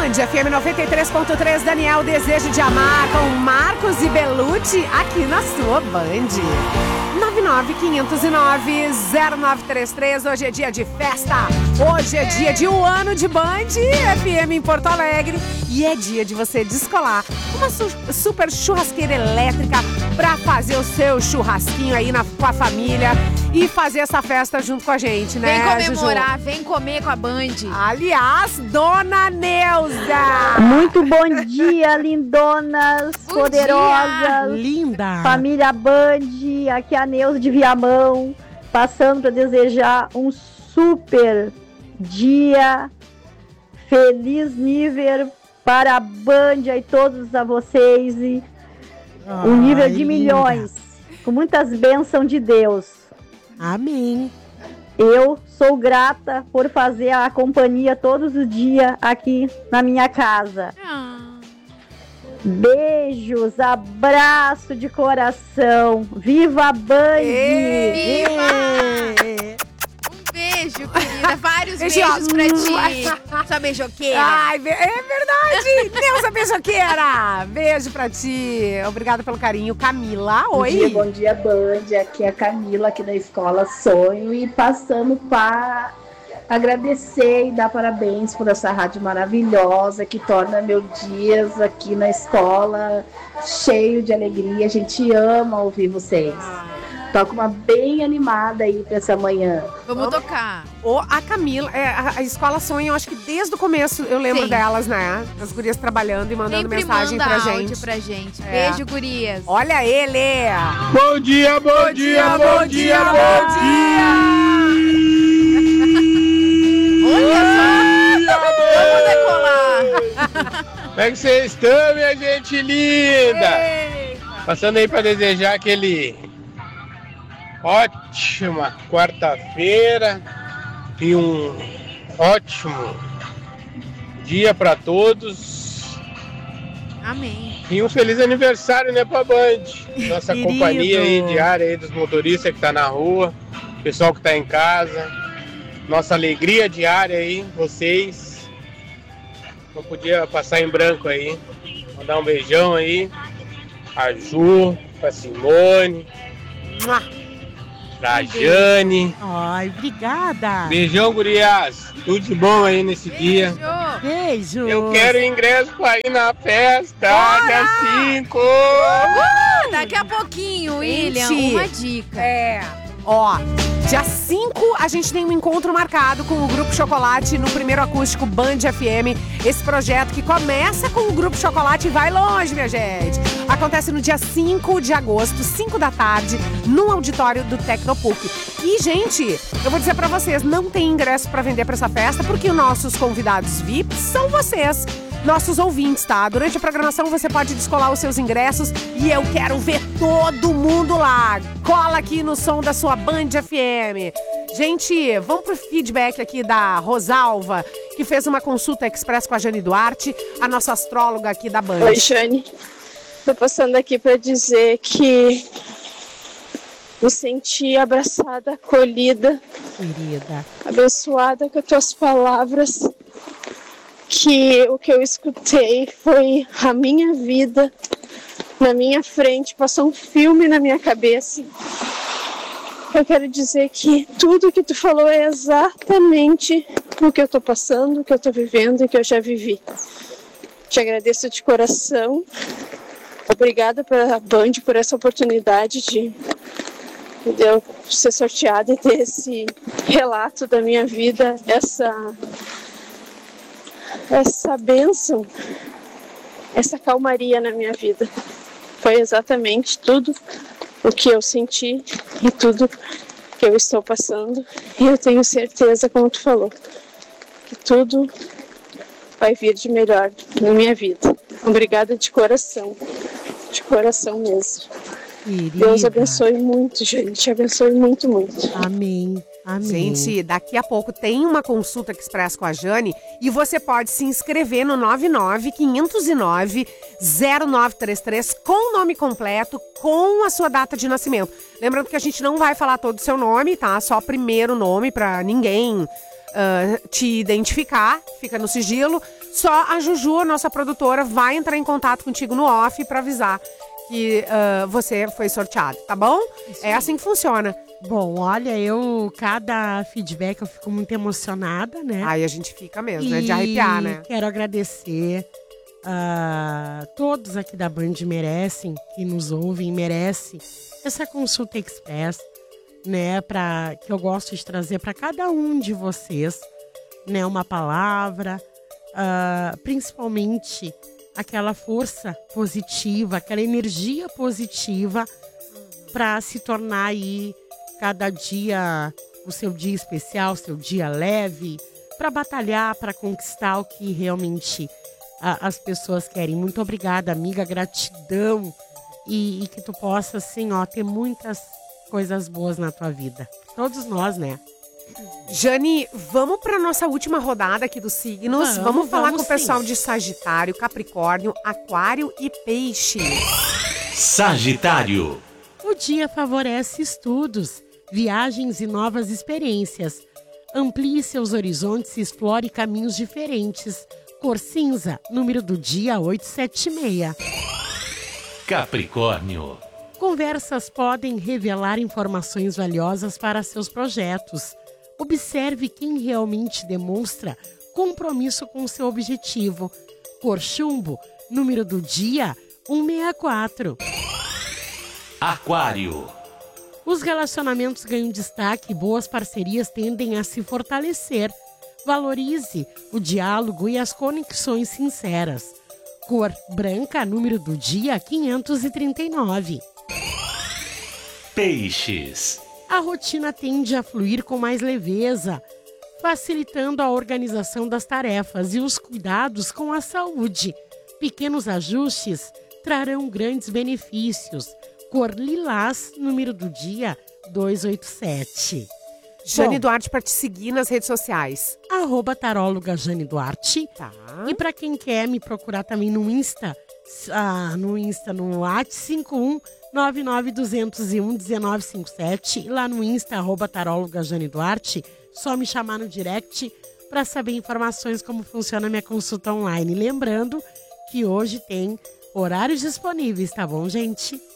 Band FM 93.3, Daniel Desejo de Amar com Marcos e Belucci aqui na sua Band. 99509-0933, hoje é dia de festa, hoje é dia de 1 ano de Band FM em Porto Alegre e é dia de você descolar uma super churrasqueira elétrica pra fazer o seu churrasquinho aí com a família e fazer essa festa junto com a gente, né, Vem comemorar, Juju? Vem comer com a Band. Aliás, Dona Neuza! Muito bom dia, lindonas, bom poderosas. Dia. Linda! Família Band, aqui é a Neuza de Viamão, passando para desejar um super dia, feliz nível para a Band e todos a vocês. E um nível de milhões, com muitas bênçãos de Deus. Amém. Eu sou grata por fazer a companhia todos os dias aqui na minha casa. Beijos, abraço de coração. Viva a Band! Viva! Um beijo, querida. Vários beijos pra ti. Sua beijoqueira. Ai, é verdade. Neuza Beijoqueira. Beijo pra ti. Obrigada pelo carinho. Camila, oi. Bom dia, Band. Aqui é a Camila, aqui da Escola Sonho. E passando para agradecer e dar parabéns por essa rádio maravilhosa que torna meu dias aqui na escola cheio de alegria. A gente ama ouvir vocês. Toca uma bem animada aí pra essa manhã. Vamos tocar. A Camila, a Escola Sonho, eu acho que desde o começo eu lembro delas, né? As gurias trabalhando e mandando Sempre mensagem manda pra áudio gente. pra gente. Beijo, gurias. Olha ele! Bom dia, bom dia, bom dia, bom dia! Olha só! Vamos decolar! Como é que vocês estão, minha gente linda? Passando aí pra desejar aquele ótima quarta-feira e um ótimo dia pra todos. Amém. E um feliz aniversário, né, pra Band. Nossa Querido. companhia aí diária aí dos motoristas que tá na rua, pessoal que tá em casa. Nossa alegria diária aí, vocês. Não podia passar em branco aí. Mandar um beijão aí. A Ju, pra Simone, pra Jane. Ai, obrigada. Beijão, gurias. Tudo de bom aí nesse dia. Beijo. Eu quero ingresso pra ir na festa, dia 5. Daqui a pouquinho, William, Gente, uma dica. Ó, dia 5 a gente tem um encontro marcado com o Grupo Chocolate no primeiro acústico Band FM. Esse projeto que começa com o Grupo Chocolate e vai longe, minha gente. Acontece no dia 5 de agosto, 5 da tarde, no auditório do Tecnopuc. E, gente, eu vou dizer pra vocês, não tem ingresso pra vender pra essa festa, porque os nossos convidados VIPs são vocês. Nossos ouvintes, tá? Durante a programação você pode descolar os seus ingressos e eu quero ver todo mundo lá. Cola aqui no som da sua Band FM. Gente, vamos pro feedback aqui da Rosalva, que fez uma consulta express com a Jane Duarte, a nossa astróloga aqui da Band. Oi, Jane. Tô passando aqui pra dizer que me senti abraçada, acolhida, Querida. abençoada com as tuas palavras. Que o que eu escutei foi a minha vida na minha frente, passou um filme na minha cabeça. Eu quero dizer que tudo que tu falou é exatamente o que eu tô passando, o que eu tô vivendo e que eu já vivi. Te agradeço de coração. Obrigada pela Band por essa oportunidade de eu ser sorteada e ter esse relato da minha vida, essa bênção, essa calmaria na minha vida. Foi exatamente tudo o que eu senti e tudo que eu estou passando. E eu tenho certeza, como tu falou, que tudo vai vir de melhor na minha vida. Obrigada de coração mesmo. Querida. Deus abençoe muito, gente. Abençoe muito, muito. Amém. Amém. Gente, daqui a pouco tem uma consulta express com a Jane e você pode se inscrever no 99509-0933 com o nome completo, com a sua data de nascimento. Lembrando que a gente não vai falar todo o seu nome, tá? Só o primeiro nome pra ninguém te identificar, fica no sigilo. só a Juju, a nossa produtora, vai entrar em contato contigo no off pra avisar que você foi sorteado, tá bom? É assim que funciona. Bom, olha, cada feedback eu fico muito emocionada, né? Aí a gente fica mesmo, né? De arrepiar, né? Quero agradecer todos aqui da Band merecem, que nos ouvem, merecem essa consulta express, né? Que eu gosto de trazer para cada um de vocês, né? Uma palavra, principalmente aquela força positiva, aquela energia positiva para se tornar aí cada dia o seu dia especial, seu dia leve, para batalhar, para conquistar o que realmente as pessoas querem. Muito obrigada, amiga, gratidão e que tu possa, assim, ter muitas coisas boas na tua vida. Todos nós, né? Jane, vamos para nossa última rodada aqui dos signos. Vamos falar com o pessoal de Sagitário, Capricórnio, Aquário e Peixes. Sagitário. O dia favorece estudos, viagens e novas experiências. Amplie seus horizontes e explore caminhos diferentes. Cor cinza, número do dia 876. Capricórnio. Conversas podem revelar informações valiosas para seus projetos. Observe quem realmente demonstra compromisso com seu objetivo. Cor chumbo, número do dia 164. Aquário. Os relacionamentos ganham destaque e boas parcerias tendem a se fortalecer. Valorize o diálogo e as conexões sinceras. Cor branca, número do dia 539. Peixes. A rotina tende a fluir com mais leveza, facilitando a organização das tarefas e os cuidados com a saúde. Pequenos ajustes trarão grandes benefícios. Cor lilás, número do dia 287. Jane Duarte, para te seguir nas redes sociais. @taróloga Jane Duarte. Tá. E para quem quer me procurar também no Insta, no WhatsApp 51992011957. Lá no Insta, @taróloga Jane Duarte. Só me chamar no direct para saber informações como funciona a minha consulta online. Lembrando que hoje tem horários disponíveis, tá bom, gente?